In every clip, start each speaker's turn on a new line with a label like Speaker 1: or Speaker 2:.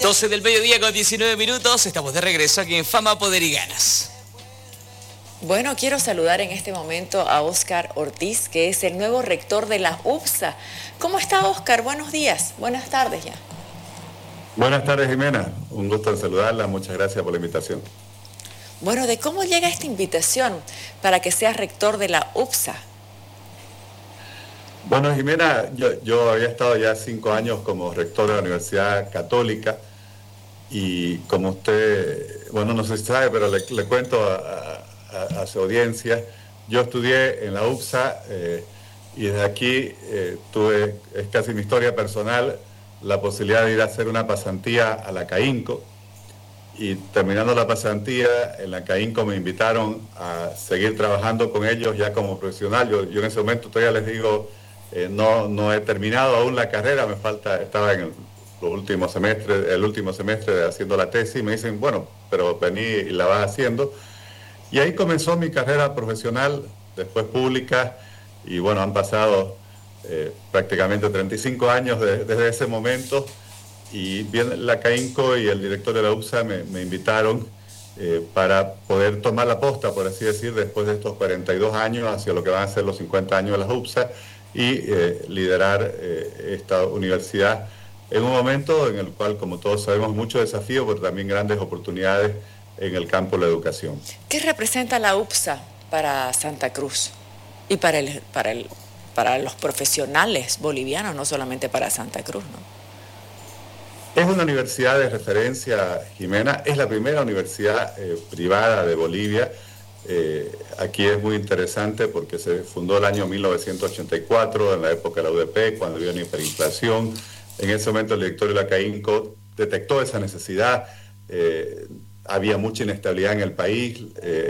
Speaker 1: 12 del mediodía con 19 minutos, estamos de regreso aquí en Fama, Poder y Ganas.
Speaker 2: Bueno, quiero saludar en este momento a Óscar Ortiz, que es el nuevo rector de la UPSA. ¿Cómo está, Óscar? Buenos días, buenas tardes ya.
Speaker 3: Buenas tardes, Jimena. Un gusto en saludarla, muchas gracias por la invitación.
Speaker 2: Bueno, ¿de cómo llega esta invitación para que seas rector de la UPSA?
Speaker 3: Bueno, Jimena, yo había estado ya 5 años como rector de la Universidad Católica y como usted, bueno, no sé si sabe, pero le cuento a su audiencia, yo estudié en la UPSA y desde aquí tuve, es casi mi historia personal, la posibilidad de ir a hacer una pasantía a la CAINCO, y terminando la pasantía en la CAINCO me invitaron a seguir trabajando con ellos ya como profesional. Yo en ese momento todavía les digo, no he terminado aún la carrera, me falta, estaba en el último semestre haciendo la tesis, y me dicen, bueno, pero vení y la vas haciendo. Y ahí comenzó mi carrera profesional, después pública, y bueno, han pasado prácticamente 35 años desde ese momento, y bien la CAINCO y el director de la UPSA me invitaron para poder tomar la posta, por así decir, después de estos 42 años, hacia lo que van a ser los 50 años de la UPSA, y liderar esta universidad en un momento en el cual, como todos sabemos, muchos desafíos, pero también grandes oportunidades en el campo de la educación.
Speaker 2: ¿Qué representa la UPSA para Santa Cruz y para los profesionales bolivianos, no solamente para Santa Cruz, ¿no?
Speaker 3: Es una universidad de referencia, Jimena, es la primera universidad privada de Bolivia. Aquí es muy interesante porque se fundó el año 1984, en la época de la UDP, cuando había una hiperinflación. En ese momento el directorio de la CAINCO detectó esa necesidad. Había mucha inestabilidad en el país,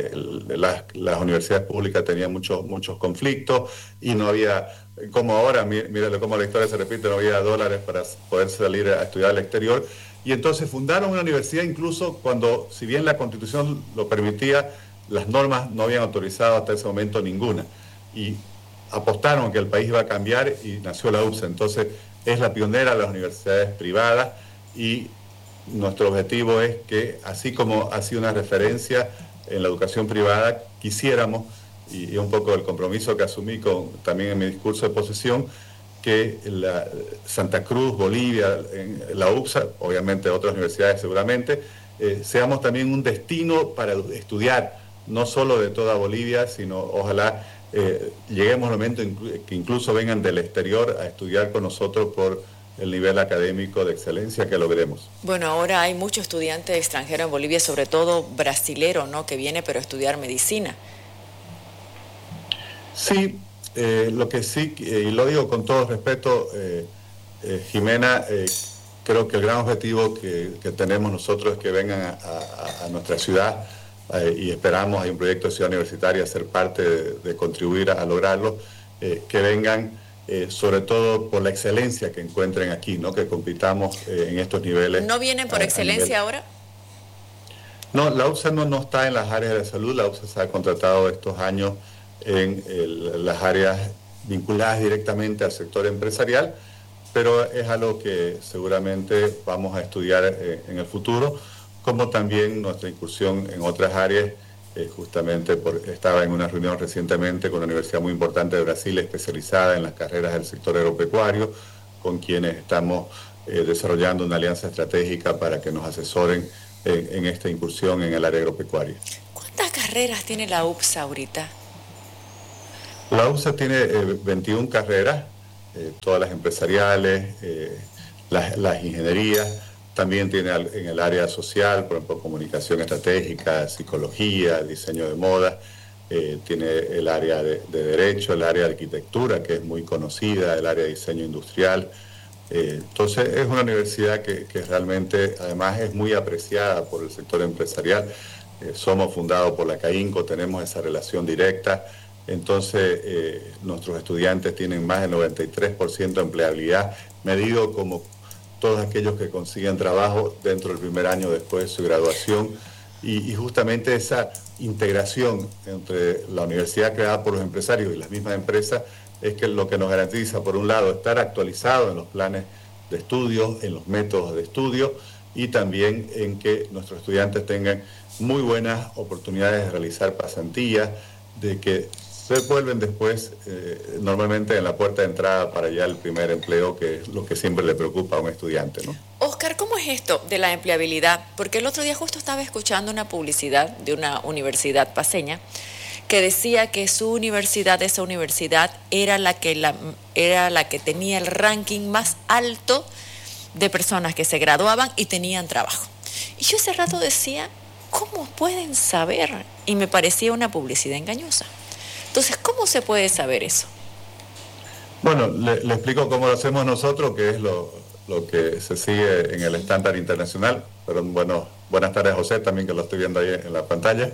Speaker 3: las universidades públicas tenían muchos conflictos y no había, como ahora, mírale cómo la historia se repite, no había dólares para poder salir a estudiar al exterior. Y entonces fundaron una universidad incluso cuando, si bien la Constitución lo permitía, las normas no habían autorizado hasta ese momento ninguna. Y apostaron que el país iba a cambiar y nació la UPSA. Entonces es la pionera de las universidades privadas y nuestro objetivo es que, así como ha sido una referencia en la educación privada, quisiéramos, y un poco el compromiso que asumí también en mi discurso de posesión, que Santa Cruz, Bolivia, la UPSA, obviamente otras universidades seguramente, seamos también un destino para estudiar, no solo de toda Bolivia, sino ojalá lleguemos al momento que incluso vengan del exterior a estudiar con nosotros por el nivel académico de excelencia que logremos.
Speaker 2: Bueno, ahora hay muchos estudiantes extranjeros en Bolivia, sobre todo brasilero, ¿no?, que viene pero a estudiar medicina.
Speaker 3: Sí, lo que sí, y lo digo con todo respeto, Jimena, creo que el gran objetivo que tenemos nosotros es que vengan a nuestra ciudad, y esperamos, hay un proyecto de ciudad universitaria, ser parte de contribuir a lograrlo, que vengan sobre todo por la excelencia que encuentren aquí, ¿no?, que compitamos en estos niveles.
Speaker 2: ¿No vienen por excelencia ahora?
Speaker 3: No, la UPSA no está en las áreas de salud. La UPSA se ha contratado estos años en las áreas vinculadas directamente al sector empresarial, pero es algo que seguramente vamos a estudiar en el futuro, como también nuestra incursión en otras áreas. Justamente estaba en una reunión recientemente con una universidad muy importante de Brasil especializada en las carreras del sector agropecuario, con quienes estamos desarrollando una alianza estratégica para que nos asesoren en esta incursión en el área agropecuaria.
Speaker 2: ¿Cuántas carreras tiene la UPSA ahorita?
Speaker 3: La UPSA tiene 21 carreras, todas las empresariales, las ingenierías. También tiene en el área social, por ejemplo, comunicación estratégica, psicología, diseño de moda, tiene el área de derecho, el área de arquitectura, que es muy conocida, el área de diseño industrial. Entonces es una universidad que realmente además es muy apreciada por el sector empresarial. Somos fundados por la CAINCO, tenemos esa relación directa. Entonces nuestros estudiantes tienen más del 93% de empleabilidad, medido como todos aquellos que consiguen trabajo dentro del primer año después de su graduación, y justamente esa integración entre la universidad creada por los empresarios y las mismas empresas es que lo que nos garantiza, por un lado, estar actualizado en los planes de estudio, en los métodos de estudio, y también en que nuestros estudiantes tengan muy buenas oportunidades de realizar pasantías, de que se vuelven después normalmente en la puerta de entrada para ya el primer empleo, que es lo que siempre le preocupa a un estudiante, ¿no?
Speaker 2: Oscar, ¿cómo es esto de la empleabilidad? Porque el otro día justo estaba escuchando una publicidad de una universidad paceña que decía que su universidad, esa universidad, era la que tenía el ranking más alto de personas que se graduaban y tenían trabajo. Y yo ese rato decía, ¿cómo pueden saber? Y me parecía una publicidad engañosa. Entonces, ¿cómo se puede saber eso?
Speaker 3: Bueno, le explico cómo lo hacemos nosotros, que es lo que se sigue en el estándar internacional. Pero bueno, buenas tardes, José, también, que lo estoy viendo ahí en la pantalla.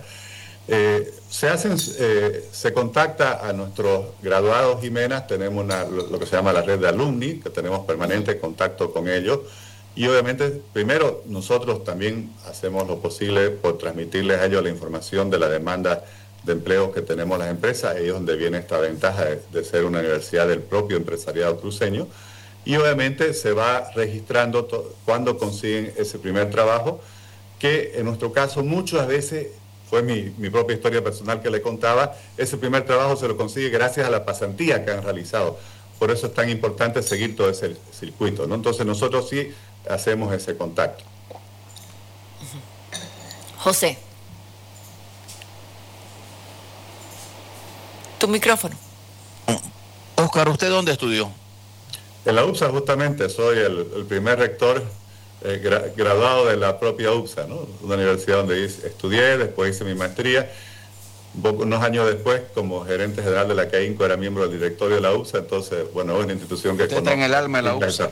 Speaker 3: Se contacta a nuestros graduados, Jimena. Tenemos lo que se llama la red de alumni, que tenemos permanente contacto con ellos. Y obviamente, primero, nosotros también hacemos lo posible por transmitirles a ellos la información de la demanda de empleo que tenemos las empresas. Ahí es donde viene esta ventaja de ser una universidad del propio empresariado cruceño. Y obviamente se va registrando cuando consiguen ese primer trabajo, que en nuestro caso muchas veces, fue mi propia historia personal que le contaba, ese primer trabajo se lo consigue gracias a la pasantía que han realizado. Por eso es tan importante seguir todo ese circuito, ¿no? Entonces nosotros sí hacemos ese contacto.
Speaker 2: José, tu micrófono.
Speaker 4: Oscar, ¿usted dónde estudió?
Speaker 3: En la UPSA, justamente, soy el primer rector graduado de la propia UPSA, ¿no? Una universidad donde estudié, después hice mi maestría. Unos años después, como gerente general de la CAINCO, era miembro del directorio de la UPSA. Entonces, bueno, es una institución que
Speaker 4: ¿Usted está en el alma de la UPSA?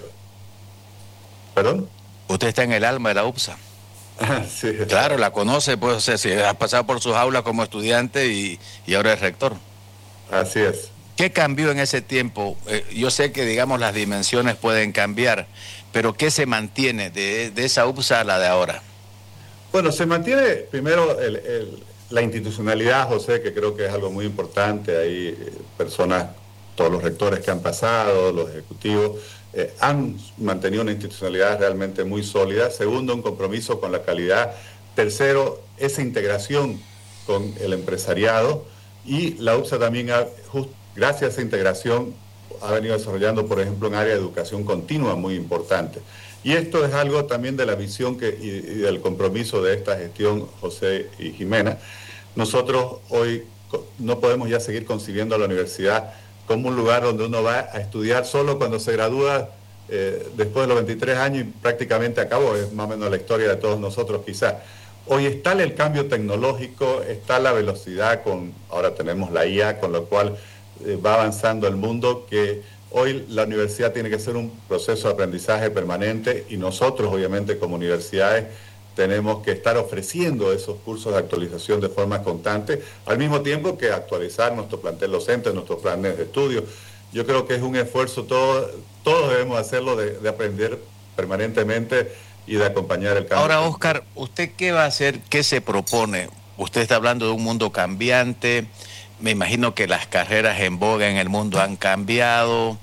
Speaker 3: ¿Perdón?
Speaker 4: ¿Usted está en el alma de la UPSA?
Speaker 3: Sí.
Speaker 4: Claro, la conoce, pues, o sea, si ha pasado por sus aulas como estudiante y ahora es rector.
Speaker 3: Así es.
Speaker 4: ¿Qué cambió en ese tiempo? Yo sé que, digamos, las dimensiones pueden cambiar, pero ¿qué se mantiene de esa UPSA a la de ahora?
Speaker 3: Bueno, se mantiene primero la institucionalidad, José, que creo que es algo muy importante. Hay personas, todos los rectores que han pasado, los ejecutivos, han mantenido una institucionalidad realmente muy sólida. Segundo, un compromiso con la calidad. Tercero, esa integración con el empresariado. Y la UPSA también, gracias a esa integración, ha venido desarrollando, por ejemplo, un área de educación continua muy importante. Y esto es algo también de la visión y del compromiso de esta gestión, José y Jimena. Nosotros hoy no podemos ya seguir concibiendo a la universidad como un lugar donde uno va a estudiar solo cuando se gradúa después de los 23 años y prácticamente acabó. Es más o menos la historia de todos nosotros quizás. Hoy está el cambio tecnológico, está la velocidad, ahora tenemos la IA, con lo cual va avanzando el mundo, que hoy la universidad tiene que ser un proceso de aprendizaje permanente y nosotros, obviamente, como universidades, tenemos que estar ofreciendo esos cursos de actualización de forma constante, al mismo tiempo que actualizar nuestro plantel docente, nuestros planes de estudio. Yo creo que es un esfuerzo, todos debemos hacerlo, de aprender permanentemente y de acompañar el cambio.
Speaker 4: Ahora, Oscar, ¿usted qué va a hacer? ¿Qué se propone? Usted está hablando de un mundo cambiante. Me imagino que las carreras en boga en el mundo han cambiado.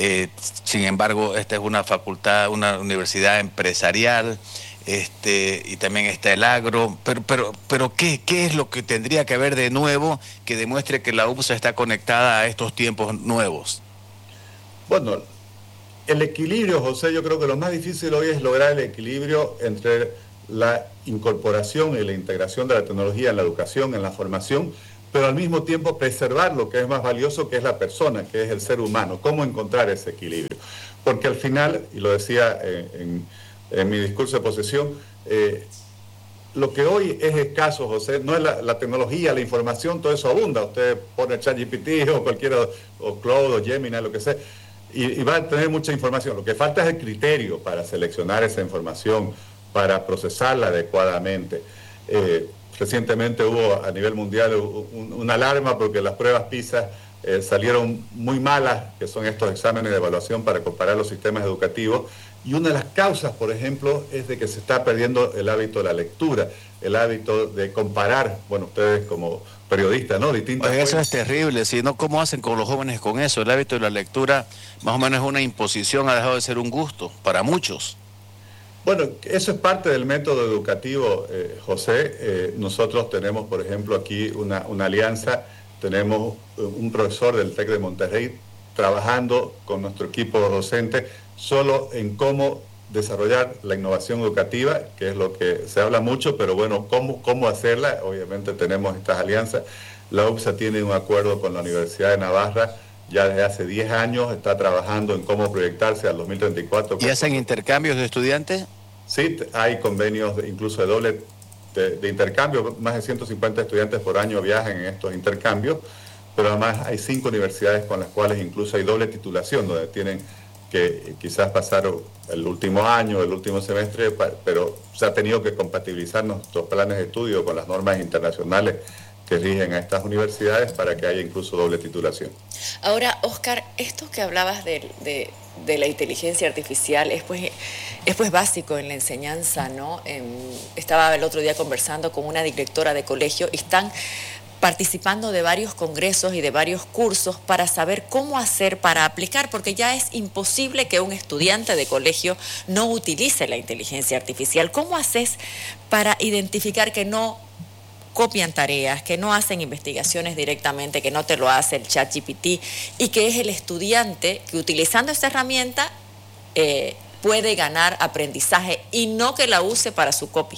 Speaker 4: Sin embargo, esta es una facultad, una universidad empresarial, y también está el agro. Pero ¿qué es lo que tendría que haber de nuevo que demuestre que la UPSA está conectada a estos tiempos nuevos?
Speaker 3: Bueno, el equilibrio, José, yo creo que lo más difícil hoy es lograr el equilibrio entre la incorporación y la integración de la tecnología en la educación, en la formación, pero al mismo tiempo preservar lo que es más valioso, que es la persona, que es el ser humano. ¿Cómo encontrar ese equilibrio? Porque al final, y lo decía en mi discurso de posesión, lo que hoy es escaso, José, no es la tecnología, la información, todo eso abunda. Usted pone ChatGPT o cualquiera, o Claude o Gemini, lo que sea, y va a tener mucha información. Lo que falta es el criterio para seleccionar esa información, para procesarla adecuadamente. Recientemente hubo a nivel mundial una alarma porque las pruebas PISA salieron muy malas, que son estos exámenes de evaluación para comparar los sistemas educativos. Y una de las causas, por ejemplo, es de que se está perdiendo el hábito de la lectura, el hábito de comparar, bueno, ustedes como periodistas, ¿no? Distintas
Speaker 4: Oye, eso es terrible, si no, ¿cómo hacen con los jóvenes con eso? El hábito de la lectura más o menos es una imposición, ha dejado de ser un gusto para muchos.
Speaker 3: Bueno, eso es parte del método educativo, José. Nosotros tenemos, por ejemplo, aquí una alianza, tenemos un profesor del TEC de Monterrey trabajando con nuestro equipo docente solo en cómo desarrollar la innovación educativa, que es lo que se habla mucho, pero bueno, cómo hacerla. Obviamente tenemos estas alianzas. La UPSA tiene un acuerdo con la Universidad de Navarra, ya desde hace 10 años está trabajando en cómo proyectarse al 2034.
Speaker 4: ¿Y hacen intercambios de estudiantes?
Speaker 3: Sí, hay convenios incluso de doble de intercambio, más de 150 estudiantes por año viajan en estos intercambios, pero además hay 5 universidades con las cuales incluso hay doble titulación, donde tienen que quizás pasar el último año, el último semestre, pero se ha tenido que compatibilizar nuestros planes de estudio con las normas internacionales que rigen a estas universidades para que haya incluso doble titulación.
Speaker 2: Ahora, Oscar, esto que hablabas de la inteligencia artificial es pues básico en la enseñanza, ¿no? Estaba el otro día conversando con una directora de colegio y están participando de varios congresos y de varios cursos para saber cómo hacer para aplicar, porque ya es imposible que un estudiante de colegio no utilice la inteligencia artificial. ¿Cómo haces para identificar que no copian tareas, que no hacen investigaciones directamente, que no te lo hace el ChatGPT y que es el estudiante que utilizando esta herramienta puede ganar aprendizaje y no que la use para su copy?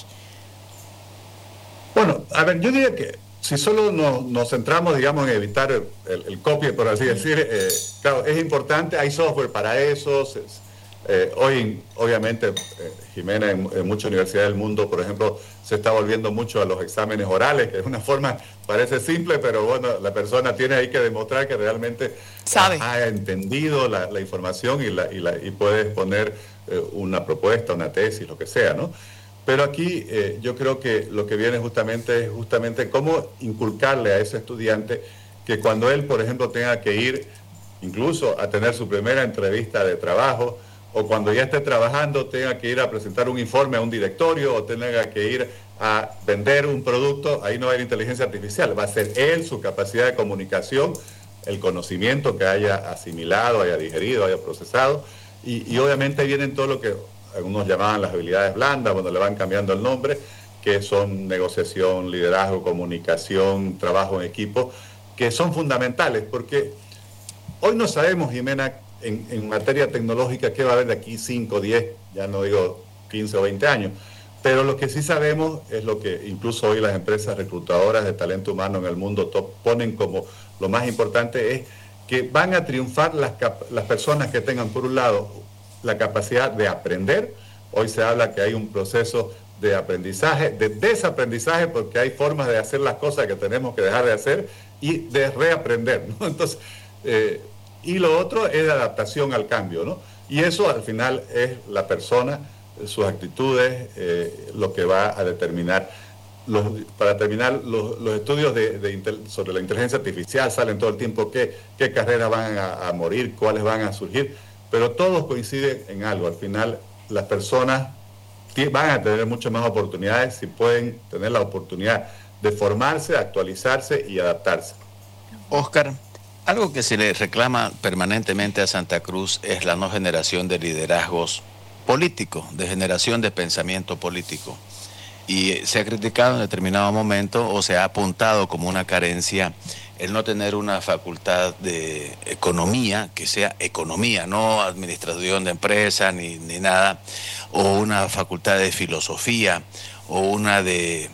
Speaker 3: Bueno, a ver, yo diría que si solo nos centramos, digamos, en evitar el copy, por así decir, claro, es importante, hay software para eso. Hoy, obviamente, Jimena, en muchas universidades del mundo, por ejemplo, se está volviendo mucho a los exámenes orales, que es una forma, parece simple, pero bueno, la persona tiene ahí que demostrar que realmente
Speaker 2: sabe,
Speaker 3: ha entendido la información y puede exponer una propuesta, una tesis, lo que sea, ¿no? Pero aquí yo creo que lo que viene es justamente cómo inculcarle a ese estudiante que cuando él, por ejemplo, tenga que ir incluso a tener su primera entrevista de trabajo, o cuando ya esté trabajando tenga que ir a presentar un informe a un directorio, o tenga que ir a vender un producto, ahí no hay inteligencia artificial, va a ser él, su capacidad de comunicación, el conocimiento que haya asimilado, haya digerido, haya procesado, y obviamente vienen todo lo que algunos llamaban las habilidades blandas, cuando le van cambiando el nombre, que son negociación, liderazgo, comunicación, trabajo en equipo, que son fundamentales, porque hoy no sabemos, Jimena, en materia tecnológica qué va a haber de aquí 5, 10, ya no digo 15 o 20 años, pero lo que sí sabemos es lo que incluso hoy las empresas reclutadoras de talento humano en el mundo ponen como lo más importante, es que van a triunfar las personas que tengan, por un lado, la capacidad de aprender. Hoy se habla que hay un proceso de aprendizaje, de desaprendizaje, porque hay formas de hacer las cosas que tenemos que dejar de hacer y de reaprender, ¿no? Entonces, y lo otro es la adaptación al cambio, ¿no? Y eso al final es la persona, sus actitudes, lo que va a determinar. Para terminar, los estudios sobre la inteligencia artificial salen todo el tiempo, qué carreras van a morir, cuáles van a surgir, pero todos coinciden en algo. Al final, las personas van a tener muchas más oportunidades si pueden tener la oportunidad de formarse, actualizarse y adaptarse.
Speaker 4: Oscar, algo que se le reclama permanentemente a Santa Cruz es la no generación de liderazgos políticos, de generación de pensamiento político. Y se ha criticado en determinado momento o se ha apuntado como una carencia el no tener una facultad de economía, que sea economía, no administración de empresas ni nada, o una facultad de filosofía, o una de...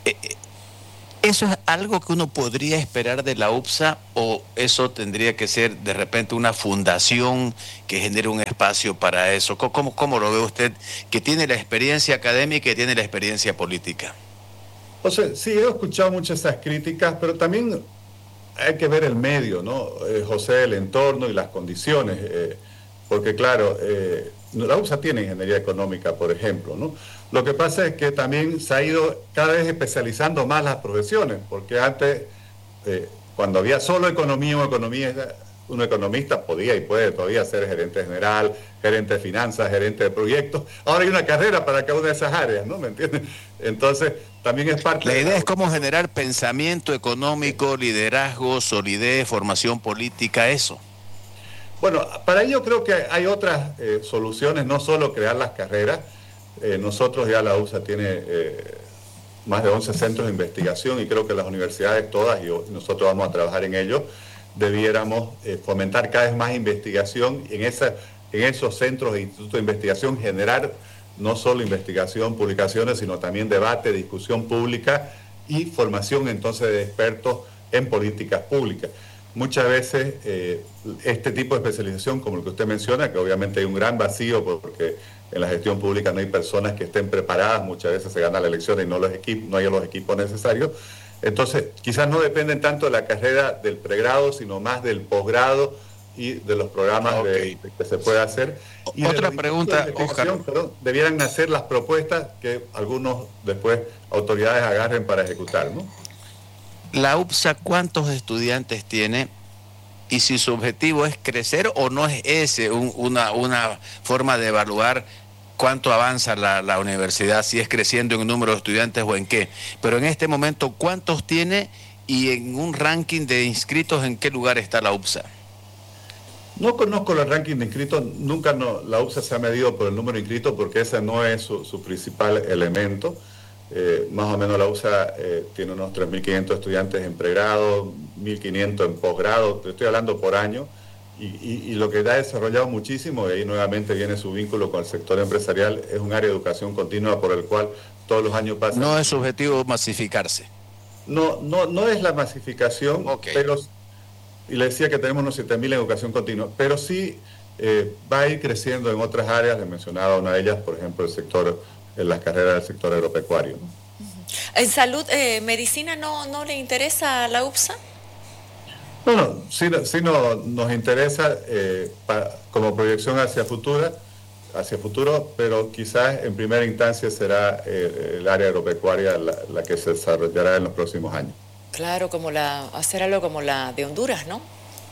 Speaker 4: ¿Eso es algo que uno podría esperar de la UPSA o eso tendría que ser de repente una fundación que genere un espacio para eso? ¿Cómo lo ve usted, que tiene la experiencia académica y tiene la experiencia política?
Speaker 3: José, sí, he escuchado muchas esas críticas, pero también hay que ver el medio, ¿no? José, el entorno y las condiciones, porque claro, la UPSA tiene ingeniería económica, por ejemplo, ¿no? Lo que pasa es que también se ha ido cada vez especializando más las profesiones, porque antes, cuando había solo economía, un economista podía y puede todavía ser gerente general, gerente de finanzas, gerente de proyectos. Ahora hay una carrera para cada una de esas áreas, ¿no? ¿Me entiendes? Entonces, también es parte...
Speaker 4: La idea es cómo generar pensamiento económico, liderazgo, solidez, formación política, eso.
Speaker 3: Bueno, para ello creo que hay otras soluciones, no solo crear las carreras, Nosotros ya la UPSA tiene más de 11 centros de investigación y creo que las universidades todas, y nosotros vamos a trabajar en ello, debiéramos fomentar cada vez más investigación en esos centros de institutos de investigación, generar no solo investigación, publicaciones, sino también debate, discusión pública y formación entonces de expertos en políticas públicas. Muchas veces este tipo de especialización, como el que usted menciona, que obviamente hay un gran vacío porque en la gestión pública no hay personas que estén preparadas, muchas veces se gana la elección y no hay los equipos necesarios. Entonces, quizás no dependen tanto de la carrera del pregrado, sino más del posgrado y de los programas que se puede hacer. Y
Speaker 4: otra pregunta, Oscar.
Speaker 3: Debieran nacer las propuestas que algunos después autoridades agarren para ejecutar, ¿no?
Speaker 4: La UPSA, ¿cuántos estudiantes tiene? Y si su objetivo es crecer o no es ese una forma de evaluar cuánto avanza la universidad, si es creciendo en número de estudiantes o en qué. Pero en este momento, ¿cuántos tiene y en un ranking de inscritos en qué lugar está la UPSA?
Speaker 3: No conozco el ranking de inscritos, la UPSA se ha medido por el número de inscritos porque ese no es su principal elemento. Más o menos la UPSA tiene unos 3.500 estudiantes en pregrado, 1.500 en posgrado, te estoy hablando por año, y lo que ha desarrollado muchísimo, y ahí nuevamente viene su vínculo con el sector empresarial, es un área de educación continua por el cual todos los años pasan.
Speaker 4: No es su objetivo masificarse.
Speaker 3: No es la masificación, pero, y le decía que tenemos unos 7.000 en educación continua, pero sí va a ir creciendo en otras áreas, le mencionaba una de ellas, por ejemplo, en las carreras del sector agropecuario.
Speaker 2: ¿En salud, medicina no le interesa a la UPSA?
Speaker 3: Bueno, sí nos interesa como proyección hacia futuro, pero quizás en primera instancia será el área agropecuaria la que se desarrollará en los próximos años.
Speaker 2: Claro, hacer algo como la de Honduras, ¿no?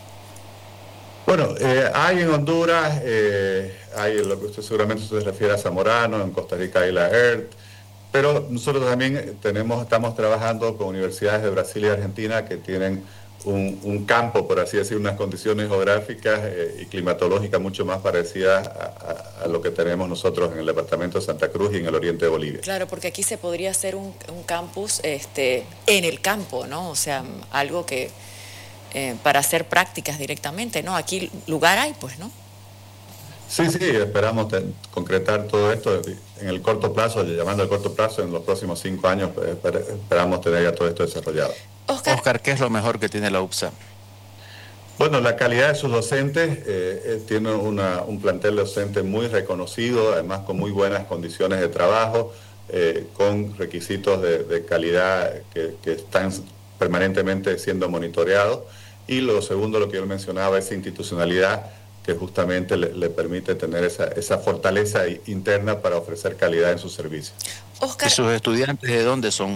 Speaker 3: Bueno, hay en Honduras, hay lo que usted seguramente se refiere a Zamorano, en Costa Rica hay la ERT, pero nosotros también estamos trabajando con universidades de Brasil y Argentina que tienen un campo, por así decir, unas condiciones geográficas y climatológicas mucho más parecidas a lo que tenemos nosotros en el departamento de Santa Cruz y en el oriente de Bolivia.
Speaker 2: Claro, porque aquí se podría hacer un campus en el campo, ¿no? O sea, algo que para hacer prácticas directamente, ¿no? Aquí lugar hay, pues, ¿no?
Speaker 3: Sí, esperamos concretar todo esto en el corto plazo, llamando al corto plazo, en los próximos 5 años esperamos tener ya todo esto desarrollado.
Speaker 4: Oscar, ¿qué es lo mejor que tiene la UPSA?
Speaker 3: Bueno, la calidad de sus docentes, tiene un plantel docente muy reconocido, además con muy buenas condiciones de trabajo, con requisitos de calidad que están permanentemente siendo monitoreados. Y lo segundo, lo que yo mencionaba, esa institucionalidad que justamente le permite tener esa fortaleza interna para ofrecer calidad en sus servicios.
Speaker 2: Oscar,
Speaker 4: ¿Y sus estudiantes de dónde son?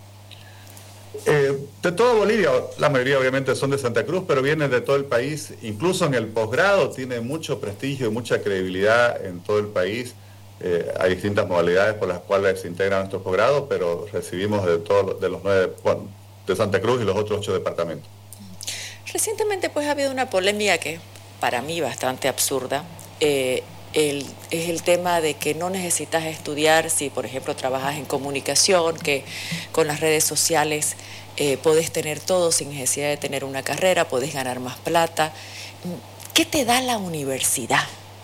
Speaker 3: De toda Bolivia, la mayoría obviamente son de Santa Cruz, pero vienen de todo el país, incluso en el posgrado tiene mucho prestigio y mucha credibilidad en todo el país. Hay distintas modalidades por las cuales se integran nuestros posgrados, pero recibimos de los 9, de Santa Cruz y los otros 8 departamentos.
Speaker 2: Recientemente pues ha habido una polémica que para mí bastante absurda, es el tema de que no necesitas estudiar si por ejemplo trabajas en comunicación, que con las redes sociales podés tener todo sin necesidad de tener una carrera, podés ganar más plata. ¿Qué te da la universidad?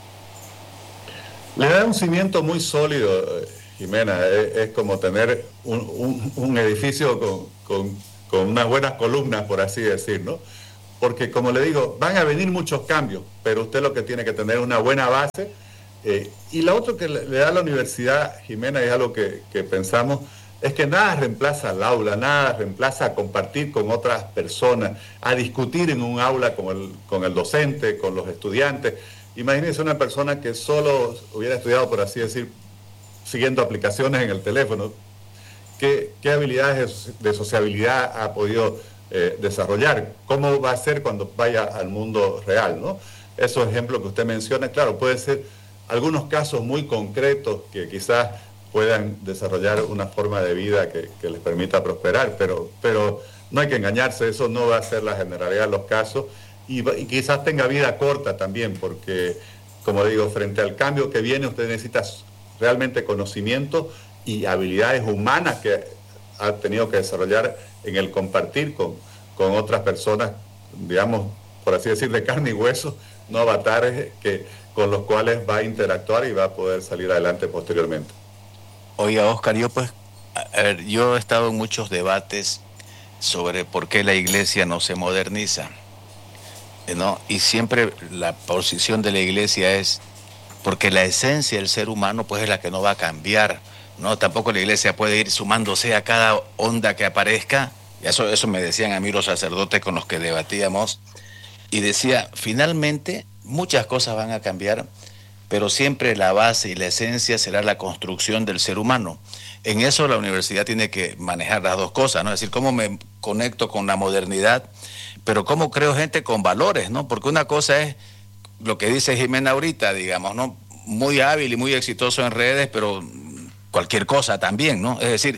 Speaker 3: Le da un cimiento muy sólido, Jimena, es como tener un edificio con unas buenas columnas, por así decir, ¿no? Porque, como le digo, van a venir muchos cambios, pero usted lo que tiene que tener es una buena base. Y lo otro que le da la universidad, Jimena, es algo que pensamos, es que nada reemplaza al aula, nada reemplaza a compartir con otras personas, a discutir en un aula con el docente, con los estudiantes. Imagínense una persona que solo hubiera estudiado, por así decir, siguiendo aplicaciones en el teléfono. ¿Qué habilidades de sociabilidad ha podido desarrollar? ¿Cómo va a ser cuando vaya al mundo real, ¿no? Esos ejemplos que usted menciona, claro, pueden ser algunos casos muy concretos que quizás puedan desarrollar una forma de vida que les permita prosperar, pero no hay que engañarse, eso no va a ser la generalidad de los casos y quizás tenga vida corta también, porque, como digo, frente al cambio que viene, usted necesita realmente conocimiento y habilidades humanas que ha tenido que desarrollar en el compartir con otras personas, digamos, por así decir, de carne y hueso, no avatares con los cuales va a interactuar y va a poder salir adelante posteriormente.
Speaker 4: Oiga, Oscar, yo he estado en muchos debates sobre por qué la iglesia no se moderniza, ¿no? Y siempre la posición de la iglesia es porque la esencia del ser humano pues es la que no va a cambiar, ¿no? Tampoco la iglesia puede ir sumándose a cada onda que aparezca. Eso me decían a mí los sacerdotes con los que debatíamos, y decía, finalmente muchas cosas van a cambiar, pero siempre la base y la esencia será la construcción del ser humano. En eso la universidad tiene que manejar las dos cosas, ¿no? Es decir, cómo me conecto con la modernidad, pero cómo creo gente con valores, ¿no? Porque una cosa es lo que dice Jimena ahorita, digamos, ¿no? Muy hábil y muy exitoso en redes, pero cualquier cosa también, ¿no? Es decir,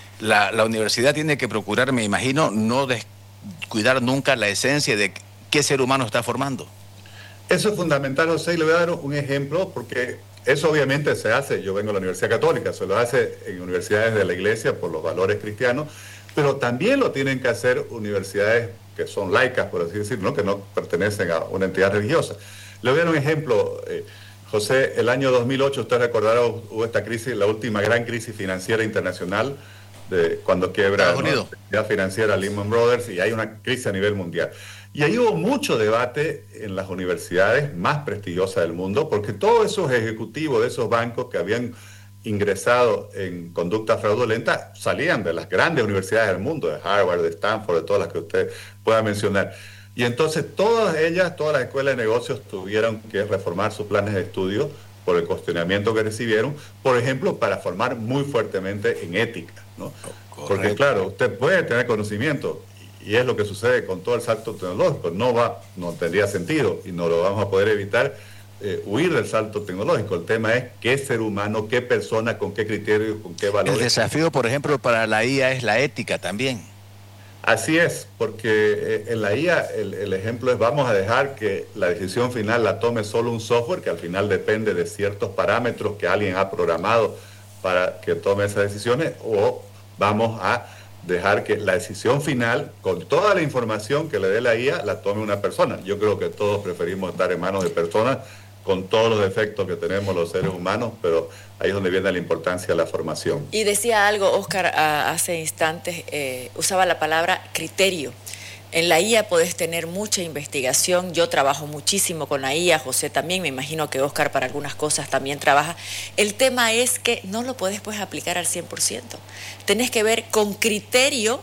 Speaker 4: la universidad tiene que procurar, me imagino, no descuidar nunca la esencia de qué ser humano está formando.
Speaker 3: Eso es fundamental, José, y le voy a dar un ejemplo, porque eso obviamente se hace, yo vengo a la Universidad Católica, se lo hace en universidades de la Iglesia por los valores cristianos, pero también lo tienen que hacer universidades que son laicas, por así decirlo, ¿no? Que no pertenecen a una entidad religiosa. Le voy a dar un ejemplo, José, el año 2008, usted recordará, hubo esta crisis, la última gran crisis financiera internacional, cuando quiebra la entidad financiera Lehman Brothers, y hay una crisis a nivel mundial. Y ahí hubo mucho debate en las universidades más prestigiosas del mundo, porque todos esos ejecutivos de esos bancos que habían ingresado en conducta fraudulenta salían de las grandes universidades del mundo, de Harvard, de Stanford, de todas las que usted pueda mencionar. Y entonces todas las escuelas de negocios tuvieron que reformar sus planes de estudio por el cuestionamiento que recibieron, por ejemplo, para formar muy fuertemente en ética, ¿no? Correcto. Porque claro, usted puede tener conocimiento, y es lo que sucede con todo el salto tecnológico, no tendría sentido y no lo vamos a poder evitar, huir del salto tecnológico. El tema es qué ser humano, qué persona, con qué criterios, con qué valores.
Speaker 4: El desafío, por ejemplo, para la IA es la ética también.
Speaker 3: Así es, porque en la IA el ejemplo es, vamos a dejar que la decisión final la tome solo un software que al final depende de ciertos parámetros que alguien ha programado para que tome esas decisiones, o vamos a dejar que la decisión final, con toda la información que le dé la IA, la tome una persona. Yo creo que todos preferimos estar en manos de personas con todos los defectos que tenemos los seres humanos, pero ahí es donde viene la importancia de la formación.
Speaker 2: Y decía algo, Oscar, hace instantes, usaba la palabra criterio. En la IA podés tener mucha investigación, yo trabajo muchísimo con la IA, José también, me imagino que Oscar para algunas cosas también trabaja. El tema es que no lo podés pues aplicar al 100%. Tenés que ver con criterio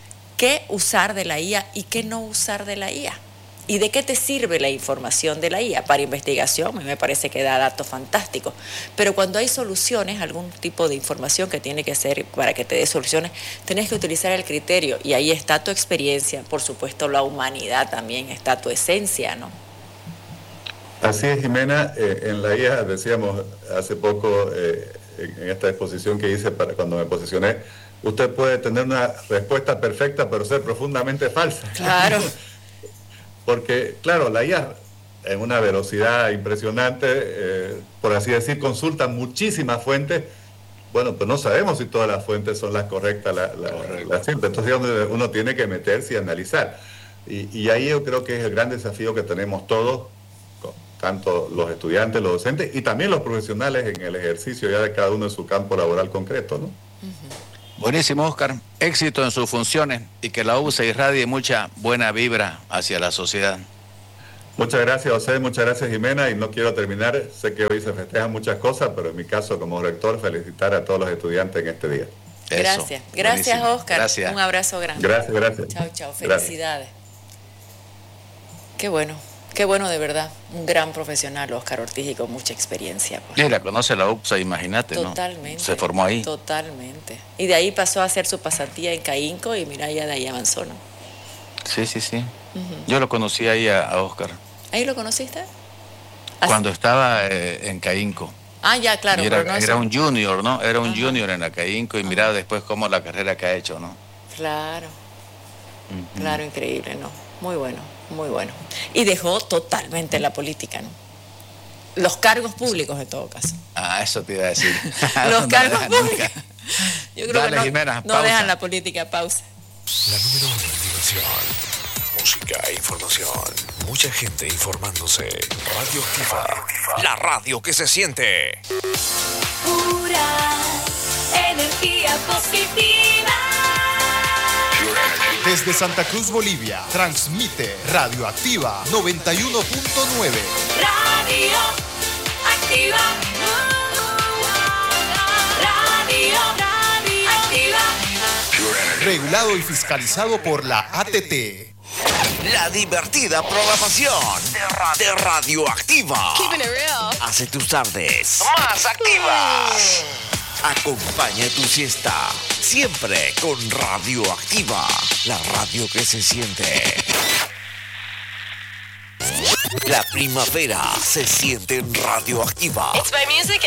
Speaker 2: qué usar de la IA y qué no usar de la IA. ¿Y de qué te sirve la información de la IA? Para investigación, me parece que da datos fantásticos. Pero cuando hay soluciones, algún tipo de información que tiene que ser para que te dé soluciones, tenés que utilizar el criterio. Y ahí está tu experiencia, por supuesto la humanidad también, está tu esencia, ¿no?
Speaker 3: Así es, Jimena. En la IA, decíamos hace poco, en esta exposición que hice cuando me posicioné, usted puede tener una respuesta perfecta, pero ser profundamente falsa.
Speaker 2: Claro.
Speaker 3: Porque, claro, la IA en una velocidad impresionante, por así decir, consulta muchísimas fuentes. Bueno, pues no sabemos si todas las fuentes son las correctas, las simples. Entonces uno tiene que meterse y analizar. Y ahí yo creo que es el gran desafío que tenemos todos, tanto los estudiantes, los docentes y también los profesionales en el ejercicio ya de cada uno en su campo laboral concreto, ¿no?
Speaker 2: Uh-huh.
Speaker 4: Buenísimo, Oscar. Éxito en sus funciones y que la UCE irradie mucha buena vibra hacia la sociedad.
Speaker 3: Muchas gracias, José. Muchas gracias, Jimena. Y no quiero terminar. Sé que hoy se festejan muchas cosas, pero en mi caso, como rector, felicitar a todos los estudiantes en este día.
Speaker 2: Gracias. Gracias, Oscar.
Speaker 4: Gracias.
Speaker 2: Un abrazo grande.
Speaker 3: Gracias.
Speaker 2: Chao. Felicidades. Qué bueno. Qué bueno, de verdad. Un gran profesional, Oscar Ortiz, y con mucha experiencia.
Speaker 4: Pues. Sí, la conoce la UPSA, imagínate,
Speaker 2: totalmente,
Speaker 4: ¿no? Se formó ahí.
Speaker 2: Totalmente. Y de ahí pasó a hacer su pasantía en Caínco y mira, ya de ahí avanzó, ¿no?
Speaker 4: Sí. Uh-huh. Yo lo conocí ahí a Oscar.
Speaker 2: ¿Ahí lo conociste?
Speaker 4: Cuando estaba en Caínco.
Speaker 2: Ah, ya, claro.
Speaker 4: Era un junior, ¿no? Era un junior en la Caínco y miraba después cómo la carrera que ha hecho, ¿no?
Speaker 2: Claro. Uh-huh. Claro, increíble, ¿no? Muy bueno. Y dejó totalmente la política, ¿no? Los cargos públicos, en todo caso.
Speaker 4: Eso te iba a decir.
Speaker 2: Los
Speaker 4: No
Speaker 2: cargos
Speaker 4: dejan
Speaker 2: públicos.
Speaker 4: nunca.
Speaker 2: Yo creo
Speaker 4: Dale,
Speaker 2: que
Speaker 4: Jimena,
Speaker 2: no
Speaker 4: pausa.
Speaker 2: dejan la política, pausa.
Speaker 5: La número 1 en diversión, música e información. Mucha gente informándose. Radioactiva, la radio que se siente.
Speaker 6: Pura energía positiva.
Speaker 7: Desde Santa Cruz, Bolivia, transmite Radioactiva 91.9.
Speaker 6: Radio activa. Radio activa.
Speaker 7: Regulado y fiscalizado por la ATT.
Speaker 5: La divertida programación de Radioactiva. Hace tus tardes más activas. Acompaña tu siesta siempre con Radioactiva, la radio que se siente. La primavera se siente en Radioactiva.
Speaker 6: It's my music